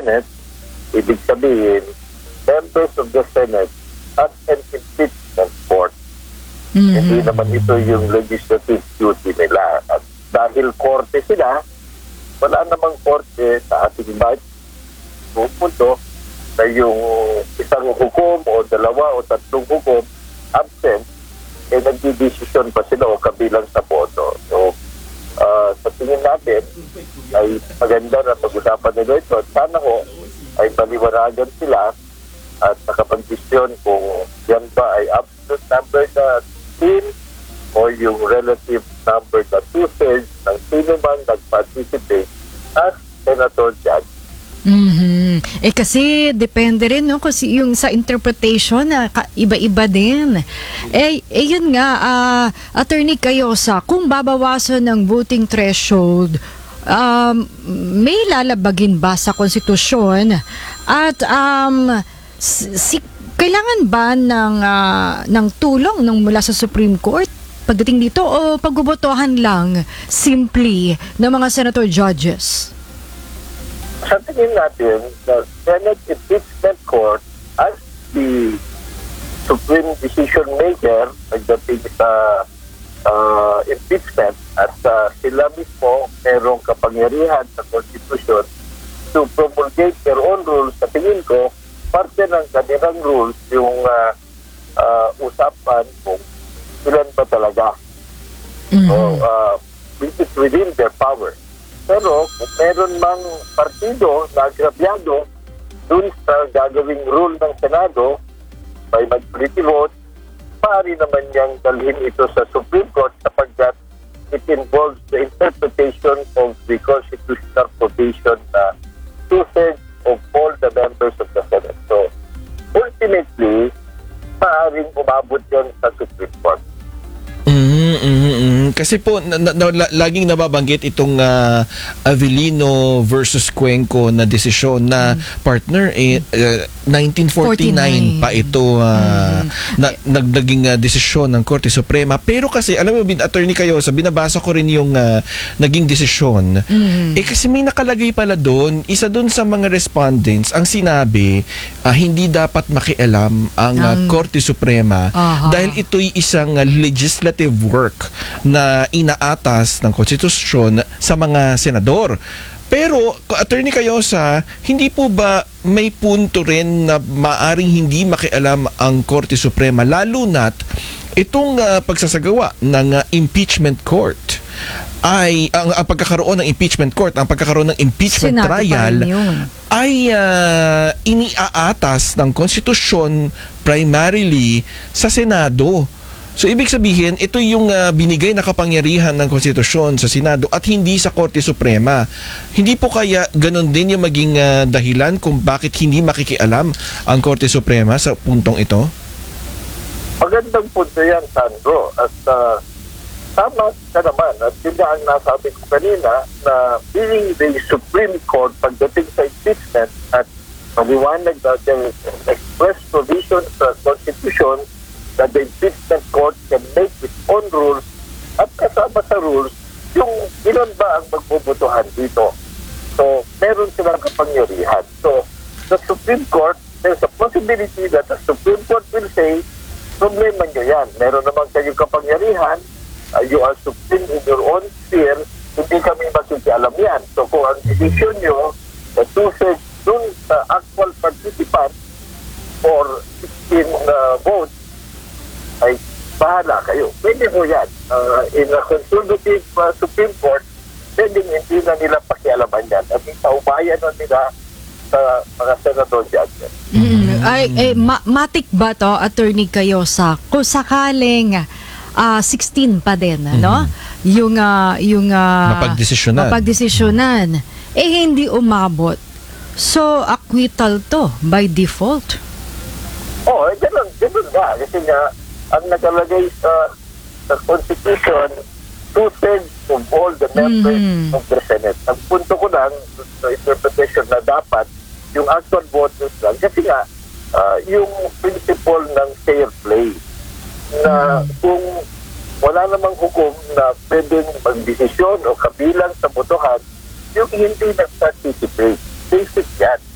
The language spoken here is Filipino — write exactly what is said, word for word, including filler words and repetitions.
Senate, ibig sabihin, members of the Senate as an impeachment court. Mhm. Hindi naman ito yung legislative duty nila. At dahil korte sila, wala namang korte sa ating bayan pupunto na yung isang hukom o dalawa o tatlong hukom absent, eh nagdidesisyon pa sila o kabilang sa boto. So, uh, sa tingin natin, ay maganda na pag-usapan nila ito. At sana ho, ay paliwanagan sila at nakapag-desisyon kung yan ba ay absolute number na team o yung relative number na two-thirds ng sino man nag-participate as senator judge. Mhm. Eh kasi depende rin no kasi yung sa interpretation na ka- iba-iba din. Eh, eh yun nga ah, Attorney Cayosa, kung babawasan ng voting threshold, um, may lalabagin ba sa konstitusyon at um, si, kailangan ba ng ah, ng tulong ng mula sa Supreme Court pagdating dito o pagbobotohan lang simply ng mga senator judges? Sa tingin natin, the Senate Impeachment Court as the supreme decision maker pagdating sa uh, impeachment at uh, sila mismo merong kapangyarihan sa Constitution to promulgate their own rules. Sa tingin ko, parte ng kanilang rules yung uh, uh, usapan kung ilan ba talaga. Mhm. So, uh, this is within their power. Pero kung meron mang partido na agrabyado dun sa gagawing rule ng Senado by majority vote, maaari naman niyang dalhin ito sa Supreme Court sapagkat it involves the interpretation of the constitutional provision na two-thirds of all the members of the Senate. So, ultimately, maaaring umabot yan sa Supreme Court. Mm, mm, mm. Kasi po na, na, na, laging nababanggit itong uh, Avellino versus Cuenco na desisyon na Mm. partner eh uh, nineteen forty-nine pa ito uh, Mm. na nag naging uh, desisyon ng Korte Suprema. Pero kasi alam mo bin Attorney Cayosa, binabasa ko rin yung uh, naging desisyon. Mm. Eh kasi may nakalagay pala doon, isa doon sa mga respondents ang sinabi uh, hindi dapat makialam ang uh, Ang- Korte Suprema Aha. dahil ito'y isang uh, legislative work na inaatas ng konstitusyon sa mga senador. Pero, Attorney Cayosa, hindi po ba may punto rin na maaring hindi makialam ang Korte Suprema lalo na't itong uh, pagsasagawa ng uh, impeachment court ay ang, ang pagkakaroon ng impeachment court, ang pagkakaroon ng impeachment Senado pa trial rin yun. ay uh, iniaatas ng konstitusyon primarily sa Senado. So ibig sabihin, ito yung uh, binigay na kapangyarihan ng konstitusyon sa Senado at hindi sa Korte Suprema. Hindi po kaya ganun din yung maging uh, dahilan kung bakit hindi makikialam ang Korte Suprema sa puntong ito? Magandang punto yan, Sandro. At uh, tama ka naman. At yun nga ang nasabi ko kanina na being the Supreme Court pagdating sa impeachment at maliwanag na there is an express provision sa Constitution that the impeachment court can make its own rules at kasama sa rules yung ilan ba ang magbubutuhan dito. So, meron silang kapangyarihan. So, the Supreme Court, there's a possibility that the Supreme Court will say, problema nyo yan. Meron naman kayong kapangyarihan, uh, you are supreme in your own sphere, hindi kami makikialam yan. So, kung ang decision nyo, the two-thirds dun sa actual participant for sixteen uh, votes, ay bahala kayo. Pwede mo yan. Uh, in a conservative uh, Supreme Court, pwede hindi na nila pakialaman yan. At ipaubayan na nila sa mga senador judges. Mm. Ay, eh, ma- matik ba to, Attorney Cayosa, kung sakaling ah, sixteen pa din, no? Yung, ah, yung ah, Mapagdesisyonan. mapagdesisyonan, eh hindi umabot. So, acquittal to by default. Oo, eh, ganun, ganun nga. Kasi nga, ang nakalagay sa, sa Constitution, two-thirds of all the members Mhm. of the Senate. Ang punto ko lang sa interpretation na dapat yung actual voters lang. Kasi nga, ah, yung principle ng fair play na kung wala namang hukom na pwedeng magdesisyon o kabilang sa botohan, yung hindi nag-participate. Basic yan.